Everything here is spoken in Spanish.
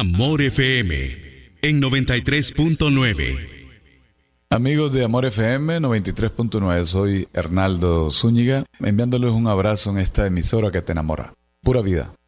Amor FM en 93.9. Amigos de Amor FM 93.9, soy Hernaldo Zúñiga, enviándoles un abrazo en esta emisora que te enamora. Pura vida.